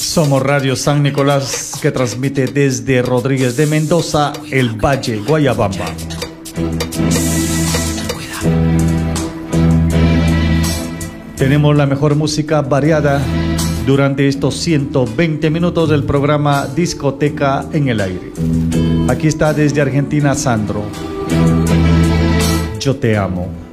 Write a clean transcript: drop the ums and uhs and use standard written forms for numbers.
Somos Radio San Nicolás, que transmite desde Rodríguez de Mendoza, el Valle Guayabamba. Tenemos la mejor música variada durante estos 120 minutos del programa Discoteca en el Aire. Aquí está desde Argentina Sandro. Yo te amo.